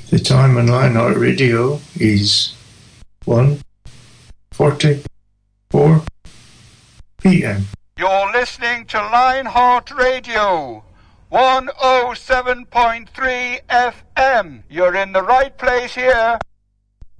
The time on Lionheart Radio is 1:44 p.m. You're listening to Lionheart Radio, 107.3 FM. You're in the right place here.